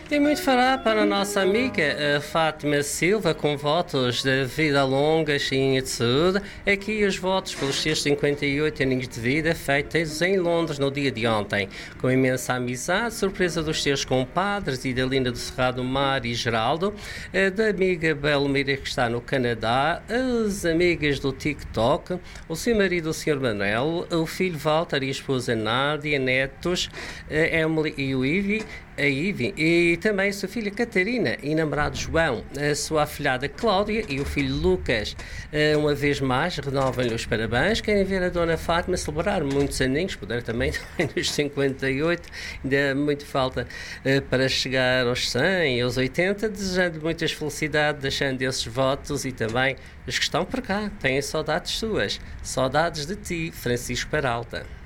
E muito fará para a nossa amiga Fátima Silva, com votos de vida longa, cheinha de saúde. Aqui os votos pelos seus 58 aninhos de vida, feitos em Londres no dia de ontem. Com imensa amizade, surpresa dos seus compadres, Idalina do Cerrado Mar e Geraldo, da amiga Belmira que está no Canadá, as amigas do TikTok, o seu marido, o Sr. Manuel, o filho Walter e a esposa Nádia, netos, Emily e o Ivy, a Ivy, e também a sua filha Catarina e namorado João, a sua afilhada Cláudia e o filho Lucas. Uma vez mais, renovam-lhe os parabéns. Querem ver a Dona Fátima celebrar muitos aninhos, poder também nos 58, ainda muito falta para chegar aos 100, aos 80, desejando muitas felicidades, deixando esses votos e também os que estão por cá, têm saudades suas, saudades de ti, Francisco Peralta.